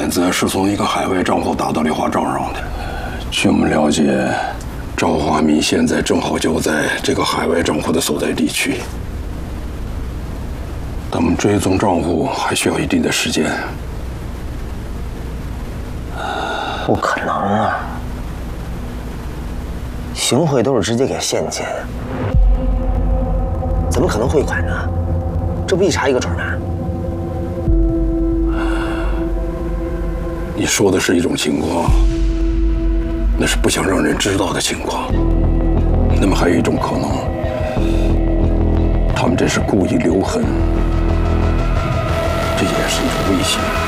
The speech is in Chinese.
点子是从一个海外账户打到丽华账上的。据我们了解，赵华民现在正好就在这个海外账户的所在地区。咱们追踪账户还需要一定的时间。 不可能啊！行贿都是直接给现金，怎么可能汇款呢？这不一查一个准吗？ 你说的是一种情况，那是不想让人知道的情况。那么还有一种可能，他们这是故意留痕，这也是一种威胁。